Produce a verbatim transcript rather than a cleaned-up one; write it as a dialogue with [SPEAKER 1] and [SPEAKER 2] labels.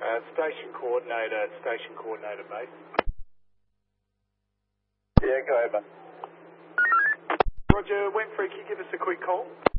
[SPEAKER 1] Uh, station coordinator, station coordinator base.
[SPEAKER 2] Yeah, go over.
[SPEAKER 1] Roger, Winfrey, can you give us a quick call?